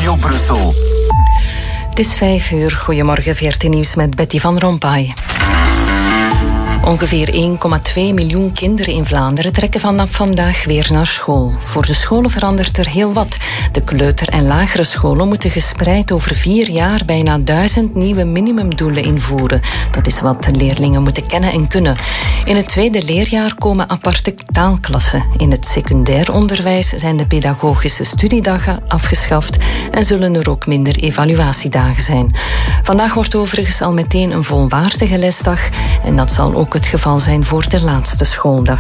Studio Brussel. Het is 5:00. Goedemorgen, VRT Nieuws met Betty van Rompuy. Ongeveer 1,2 miljoen kinderen in Vlaanderen trekken vanaf vandaag weer naar school. Voor de scholen verandert er heel wat. De kleuter- en lagere scholen moeten gespreid over 4 jaar bijna 1000 nieuwe minimumdoelen invoeren. Dat is wat leerlingen moeten kennen en kunnen. In het tweede leerjaar komen aparte taalklassen. In het secundair onderwijs zijn de pedagogische studiedagen afgeschaft en zullen er ook minder evaluatiedagen zijn. Vandaag wordt overigens al meteen een volwaardige lesdag en dat zal ook het geval zijn voor de laatste schooldag.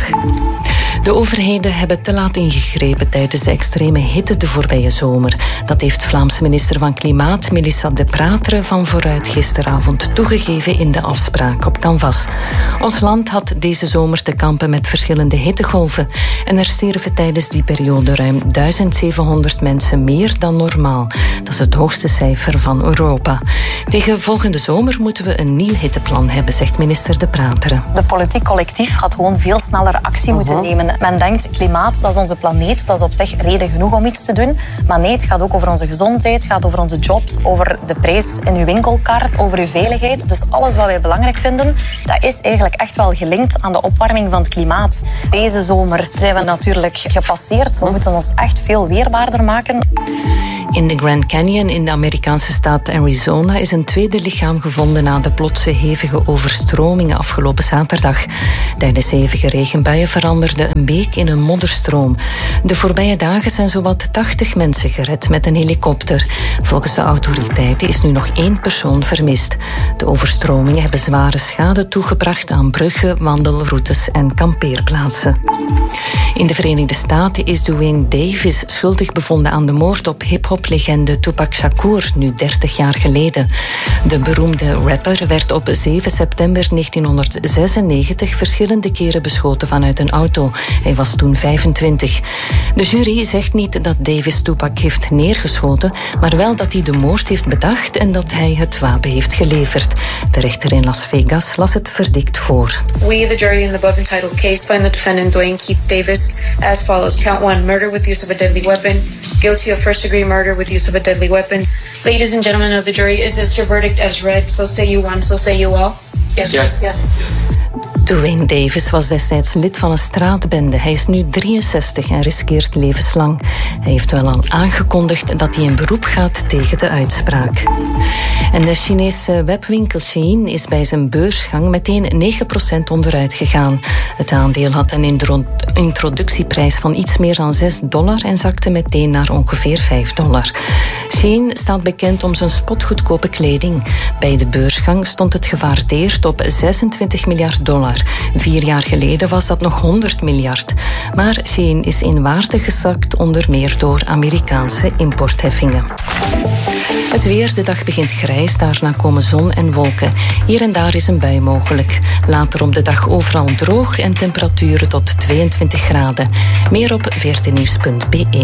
De overheden hebben te laat ingegrepen tijdens de extreme hitte de voorbije zomer. Dat heeft Vlaamse minister van Klimaat Melissa De Pratere van Vooruit gisteravond toegegeven in de afspraak op Canvas. Ons land had deze zomer te kampen met verschillende hittegolven en er stierven tijdens die periode ruim 1700 mensen meer dan normaal. Dat is het hoogste cijfer van Europa. Tegen volgende zomer moeten we een nieuw hitteplan hebben, zegt minister De Pratere. De politiek collectief had gewoon veel sneller actie moeten nemen. Men denkt, klimaat, dat is onze planeet, dat is op zich reden genoeg om iets te doen. Maar nee, het gaat ook over onze gezondheid, het gaat over onze jobs, over de prijs in uw winkelkaart, over uw veiligheid. Dus alles wat wij belangrijk vinden, dat is eigenlijk echt wel gelinkt aan de opwarming van het klimaat. Deze zomer zijn we natuurlijk gepasseerd. We moeten ons echt veel weerbaarder maken. In de Grand Canyon in de Amerikaanse staat Arizona is een tweede lichaam gevonden na de plotse hevige overstromingen afgelopen zaterdag. Tijdens hevige regenbuien veranderde een beek in een modderstroom. De voorbije dagen zijn zowat 80 mensen gered met een helikopter. Volgens de autoriteiten is nu nog 1 persoon vermist. De overstromingen hebben zware schade toegebracht aan bruggen, wandelroutes en kampeerplaatsen. In de Verenigde Staten is Duane Davis schuldig bevonden aan de moord op hip-hop-legende Tupac Shakur, nu 30 jaar geleden. De beroemde rapper werd op 7 september 1996 verschillende keren beschoten vanuit een auto. Hij was toen 25. De jury zegt niet dat Davis Tupac heeft neergeschoten, maar wel dat hij de moord heeft bedacht en dat hij het wapen heeft geleverd. De rechter in Las Vegas las het verdict voor. We, the jury in the above entitled case, find the defendant Duane Keith Davis as follows. Count 1, murder with use of a deadly weapon. Guilty of first-degree murder with use of a deadly weapon. Ladies and gentlemen of the jury, is this your verdict as read? So say you one, so say you all. Yes. Duane Davis was destijds lid van een straatbende. Hij is nu 63 en riskeert levenslang. Hij heeft wel al aangekondigd dat hij in beroep gaat tegen de uitspraak. En de Chinese webwinkel Shein is bij zijn beursgang meteen 9% onderuit gegaan. Het aandeel had een introductieprijs van iets meer dan $6 en zakte meteen naar ongeveer $5. Shein staat bekend om zijn spotgoedkope kleding. Bij de beursgang stond het gewaardeerd op $26 miljard. 4 jaar geleden was dat nog 100 miljard. Maar Shein is in waarde gezakt, onder meer door Amerikaanse importheffingen. Het weer, de dag begint grijs, daarna komen zon en wolken. Hier en daar is een bui mogelijk. Later op de dag overal droog en temperaturen tot 22 graden. Meer op vrtnieuws.be.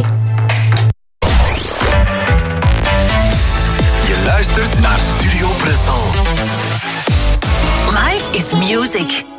Je luistert naar Studio Brussel. Life is music.